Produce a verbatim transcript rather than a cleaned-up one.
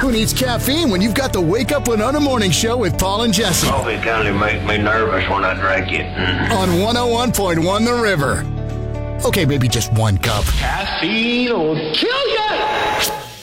Who needs caffeine when you've got the Wake Up Winona Morning Show with Paul and Jesse? Coffee kind of make me nervous when I drink it. On one oh one point one The River. Okay, maybe just one cup. Caffeine will kill you!